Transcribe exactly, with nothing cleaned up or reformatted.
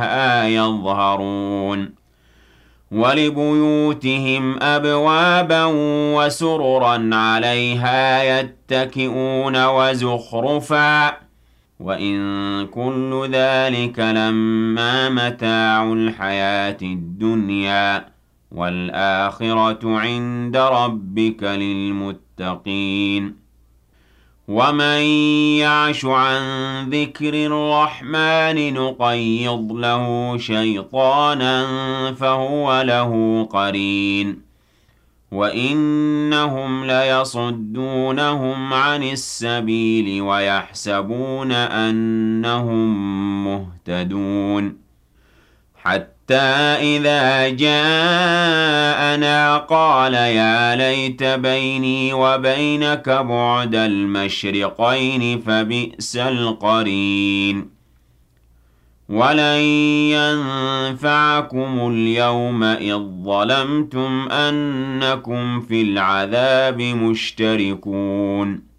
يظهرون ولبيوتهم أبوابا وسررا عليها يتكئون وزخرفا وإن كل ذلك لما متاع الحياة الدنيا والآخرة عند ربك للمتقين ومن يعش عن ذكر الرحمن نقيض له شيطانا فهو له قرين وإنهم ليصدونهم عن السبيل ويحسبون أنهم مهتدون حتى إذا جاءنا قال يا ليت بيني وبينك بعد المشرقين فبئس القرين ولن ينفعكم اليوم إذ ظلمتم أنكم في العذاب مشتركون